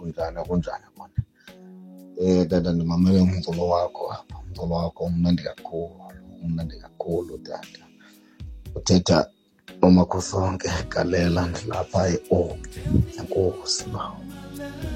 kunjani akunjani khona. Tata, ndimamele umculo wakho apha. Umculo wakho umnandi kakhulu tata. Uthetha uMakhosonke, Galela, ndilapha eOki. Enkosi, bawo.